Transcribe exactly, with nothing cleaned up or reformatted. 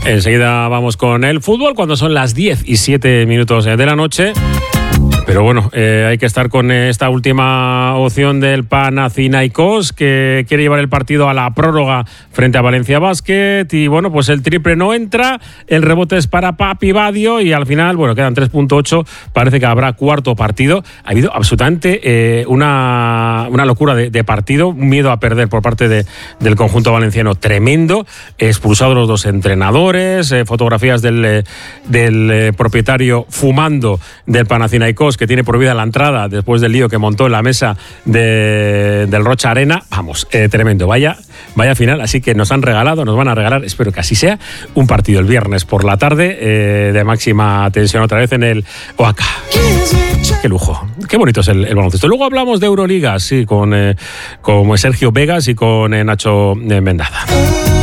Enseguida vamos con el fútbol cuando son las diez y siete minutos de la noche. Pero bueno, eh, hay que estar con esta última opción del Panathinaikos, que quiere llevar el partido a la prórroga frente a Valencia Basket. Y bueno, pues el triple no entra, el rebote es para Papi Badio y al final, bueno, quedan tres punto ocho. Parece que habrá cuarto partido. Ha habido absolutamente eh, una, una locura de, de partido, un miedo a perder por parte de, del conjunto valenciano tremendo. Expulsados los dos entrenadores, eh, fotografías del, eh, del eh, propietario fumando del Panathinaikos, que tiene prohibida la entrada después del lío que montó en la mesa de, del Rocha Arena. Vamos, eh, tremendo, vaya, vaya final. Así que nos han regalado, nos van a regalar, espero que así sea, un partido el viernes por la tarde eh, de máxima tensión otra vez en el O A C A. Qué lujo, qué bonito es el, el baloncesto. Luego hablamos de Euroliga, sí, con, eh, con Sergio Vegas y con eh, Nacho eh, Mendada.